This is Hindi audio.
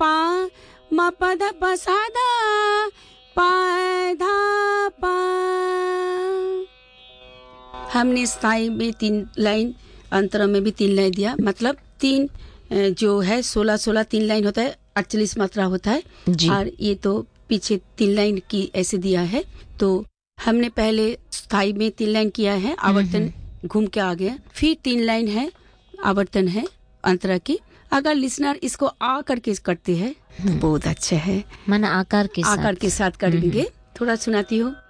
पा म प ध प सा धा पा धा पा। हमने स्थाई में 3 लाइन, अंतरा में भी 3 लाइन दिया, मतलब 3 जो है 16-16 3 लाइन होता है, 48 मात्रा होता है जी। और ये तो पीछे 3 लाइन की ऐसे दिया है। तो हमने पहले स्थाई में 3 लाइन किया है, आवर्तन घूम के आ गया, फिर 3 लाइन है आवर्तन है अंतरा की। अगर लिसनर इसको आ करके करते हैं तो बहुत अच्छा है, माना आकार के साथ करेंगे। थोड़ा सुनाती हूँ।